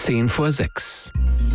5:10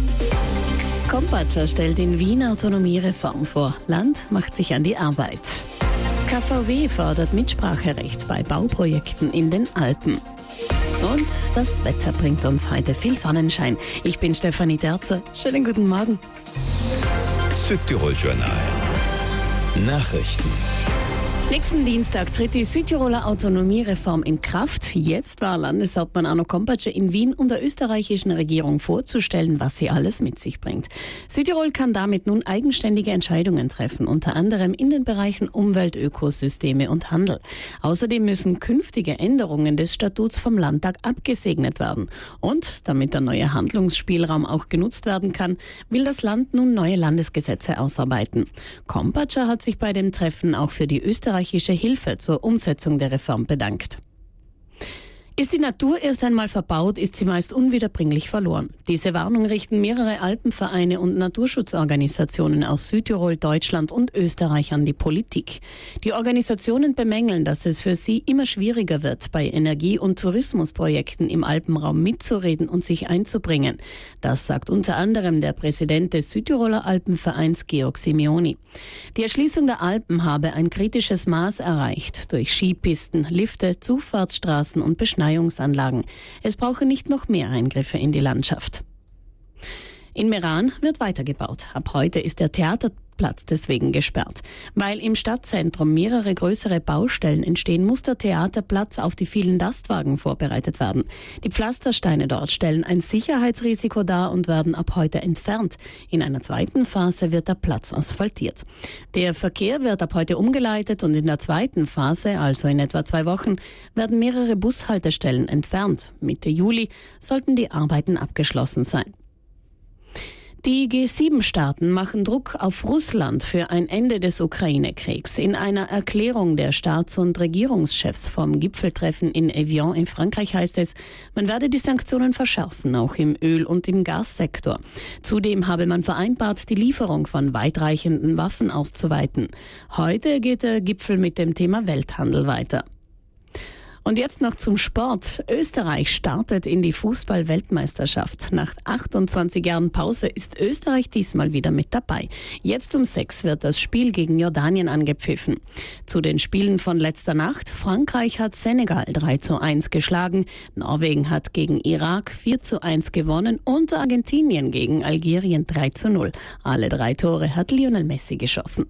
Kompatscher stellt in Wien Autonomiereform vor. Land macht sich an die Arbeit. KVW fordert Mitspracherecht bei Bauprojekten in den Alpen. Und das Wetter bringt uns heute viel Sonnenschein. Ich bin Stefanie Terzer. Schönen guten Morgen. Südtirol-Journal. Nachrichten. Nächsten Dienstag tritt die Südtiroler Autonomiereform in Kraft. Jetzt war Landeshauptmann Arno Kompatscher in Wien, um der österreichischen Regierung vorzustellen, was sie alles mit sich bringt. Südtirol kann damit nun eigenständige Entscheidungen treffen, unter anderem in den Bereichen Umwelt, Ökosysteme und Handel. Außerdem müssen künftige Änderungen des Statuts vom Landtag abgesegnet werden. Und damit der neue Handlungsspielraum auch genutzt werden kann, will das Land nun neue Landesgesetze ausarbeiten. Kompatscher hat sich bei dem Treffen auch für die österreichische Hilfe zur Umsetzung der Reform bedankt. Ist die Natur erst einmal verbaut, ist sie meist unwiederbringlich verloren. Diese Warnung richten mehrere Alpenvereine und Naturschutzorganisationen aus Südtirol, Deutschland und Österreich an die Politik. Die Organisationen bemängeln, dass es für sie immer schwieriger wird, bei Energie- und Tourismusprojekten im Alpenraum mitzureden und sich einzubringen. Das sagt unter anderem der Präsident des Südtiroler Alpenvereins, Georg Simeoni. Die Erschließung der Alpen habe ein kritisches Maß erreicht durch Skipisten, Lifte, Zufahrtsstraßen und Beschneidungsanlagen. Es brauche nicht noch mehr Eingriffe in die Landschaft. In Meran wird weitergebaut. Ab heute ist der Theaterplatz deswegen gesperrt. Weil im Stadtzentrum mehrere größere Baustellen entstehen, muss der Theaterplatz auf die vielen Lastwagen vorbereitet werden. Die Pflastersteine dort stellen ein Sicherheitsrisiko dar und werden ab heute entfernt. In einer zweiten Phase wird der Platz asphaltiert. Der Verkehr wird ab heute umgeleitet und in der zweiten Phase, also in etwa 2 Wochen, werden mehrere Bushaltestellen entfernt. Mitte Juli sollten die Arbeiten abgeschlossen sein. Die G7-Staaten machen Druck auf Russland für ein Ende des Ukraine-Kriegs. In einer Erklärung der Staats- und Regierungschefs vom Gipfeltreffen in Evian in Frankreich heißt es, man werde die Sanktionen verschärfen, auch im Öl- und im Gassektor. Zudem habe man vereinbart, die Lieferung von weitreichenden Waffen auszuweiten. Heute geht der Gipfel mit dem Thema Welthandel weiter. Und jetzt noch zum Sport. Österreich startet in die Fußball-Weltmeisterschaft. Nach 28 Jahren Pause ist Österreich diesmal wieder mit dabei. Jetzt um 6 wird das Spiel gegen Jordanien angepfiffen. Zu den Spielen von letzter Nacht. Frankreich hat Senegal 3:1 geschlagen. Norwegen hat gegen Irak 4:1 gewonnen und Argentinien gegen Algerien 3:0. Alle 3 Tore hat Lionel Messi geschossen.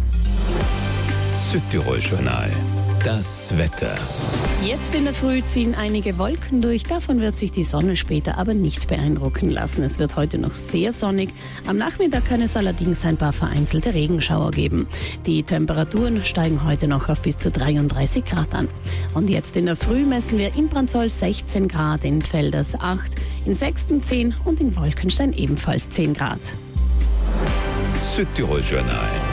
Südtirol-Journal. Das Wetter. Jetzt in der Früh ziehen einige Wolken durch. Davon wird sich die Sonne später aber nicht beeindrucken lassen. Es wird heute noch sehr sonnig. Am Nachmittag kann es allerdings ein paar vereinzelte Regenschauer geben. Die Temperaturen steigen heute noch auf bis zu 33 Grad an. Und jetzt in der Früh messen wir in Brandsol 16 Grad, in Velders 8, in Sexten 10 und in Wolkenstein ebenfalls 10 Grad. Südtirol-Journal.